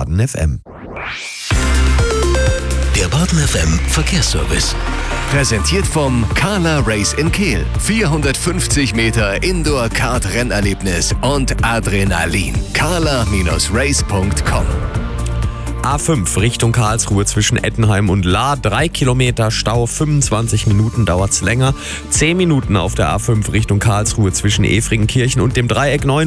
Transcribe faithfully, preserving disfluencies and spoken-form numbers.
Baden F M. Der Baden F M Verkehrsservice. Präsentiert vom Carla Race in Kehl. vierhundertfünfzig Meter Indoor-Kart-Rennerlebnis und Adrenalin. carla Race punkt com. A fünf Richtung Karlsruhe zwischen Ettenheim und Lahr. Drei Kilometer Stau, fünfundzwanzig Minuten dauert's länger. Zehn Minuten auf der A fünf Richtung Karlsruhe zwischen Efringenkirchen und dem Dreieck neun.